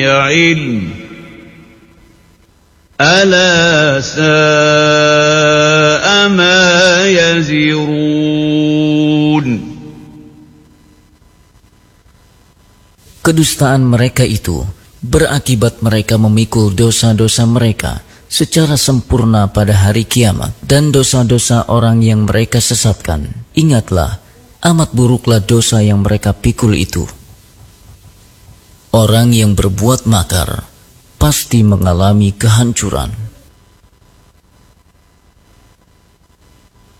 علم ألا ساء ما يزرون. Kedustaan mereka itu berakibat mereka memikul dosa-dosa mereka secara sempurna pada hari kiamat dan dosa-dosa orang yang mereka sesatkan. Ingatlah, amat buruklah dosa yang mereka pikul itu. Orang yang berbuat makar pasti mengalami kehancuran.